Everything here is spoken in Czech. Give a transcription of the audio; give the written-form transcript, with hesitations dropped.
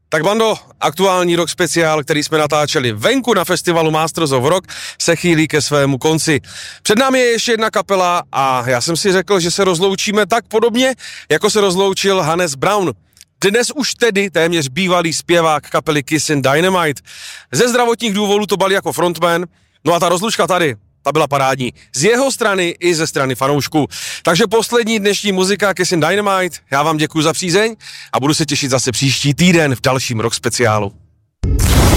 Tak bando, aktuální rock speciál, který jsme natáčeli venku na festivalu Masters of Rock, se chýlí ke svému konci. Před námi je ještě jedna kapela a já jsem si řekl, že se rozloučíme tak podobně, jako se rozloučil Hannes Brown. Dnes už tedy téměř bývalý zpěvák kapely Kissin' Dynamite. Ze zdravotních důvodů to bal jako frontman, no a ta rozlučka tady, ta byla parádní. Z jeho strany i ze strany fanoušků. Takže poslední dnešní muzika Kissin' Dynamite. Já vám děkuji za přízeň a budu se těšit zase příští týden v dalším rock speciálu.